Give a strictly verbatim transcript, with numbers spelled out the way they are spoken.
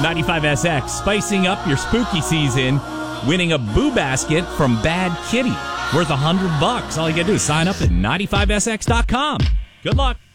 ninety-five S X, spicing up your spooky season, winning a Boo Basket from Bad Kitty, worth a hundred bucks. All you gotta do is sign up at ninety-five S X dot com. Good luck.